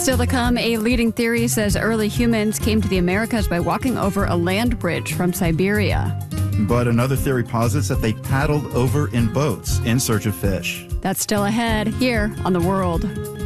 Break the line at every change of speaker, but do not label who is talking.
Still to come, a leading theory says early humans came to the Americas by walking over a land bridge from Siberia.
But another theory posits that they paddled over in boats in search of fish.
That's still ahead here on The World.